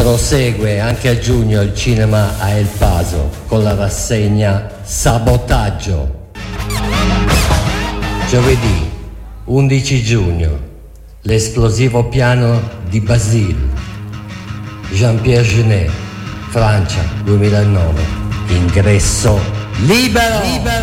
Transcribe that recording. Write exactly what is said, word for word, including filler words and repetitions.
Prosegue anche a giugno il cinema a El Paso con la rassegna Sabotaggio. Giovedì undici giugno, l'esplosivo piano di Basile. Jean-Pierre Jeunet, Francia duemilanove. Ingresso libero! libero!